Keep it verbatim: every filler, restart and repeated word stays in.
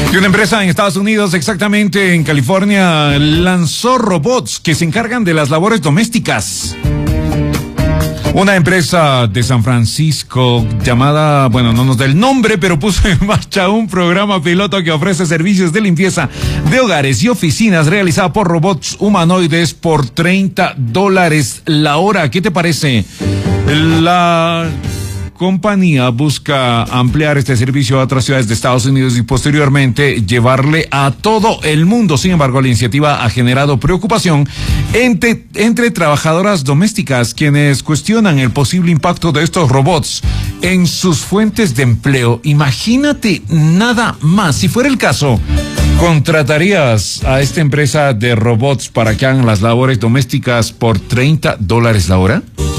Y una empresa en Estados Unidos, exactamente en California, lanzó robots que se encargan de las labores domésticas. Una empresa de San Francisco llamada, bueno, no nos da el nombre, pero puso en marcha un programa piloto que ofrece servicios de limpieza de hogares y oficinas realizada por robots humanoides por treinta dólares la hora. ¿Qué te parece? La compañía busca ampliar este servicio a otras ciudades de Estados Unidos y posteriormente llevarle a todo el mundo. Sin embargo, la iniciativa ha generado preocupación entre, entre trabajadoras domésticas, quienes cuestionan el posible impacto de estos robots en sus fuentes de empleo. Imagínate nada más. Si fuera el caso, ¿contratarías a esta empresa de robots para que hagan las labores domésticas por treinta dólares la hora?